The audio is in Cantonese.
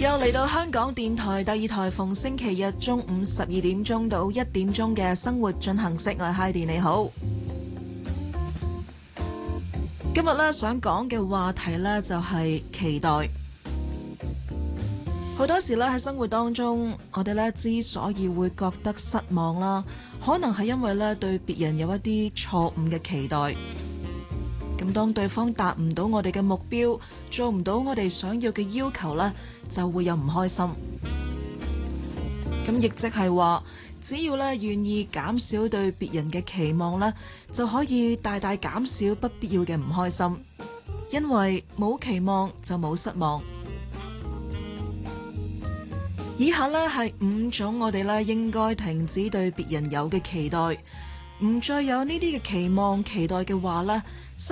又嚟到香港電台第二台，逢星期日中午12點鐘到1點鐘嘅生活進行式，我係 Heidi， 你好。今日咧想講嘅話題咧就係期待。好多時咧喺生活當中，我哋咧之所以會覺得失望啦，可能係因為咧對別人有一啲錯誤嘅期待。咁當對方達唔到我哋嘅目標，做唔到我哋想要嘅要求呢，就會有唔開心。咁亦即係話，只要咧願意減少對別人嘅期望呢，就可以大大減少不必要嘅唔開心。因為冇期望就冇失望。以下呢係5種我哋咧應該停止對別人有嘅期待，唔再有呢啲嘅期望期待嘅話呢，